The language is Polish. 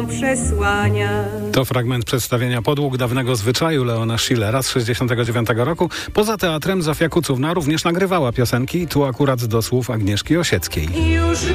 sobą przesłania. To fragment przedstawienia Podług dawnego zwyczaju Leona Schillera z 1969 roku. Poza teatrem Zofia Kucówna również nagrywała piosenki, tu akurat do słów Agnieszki Osieckiej. Już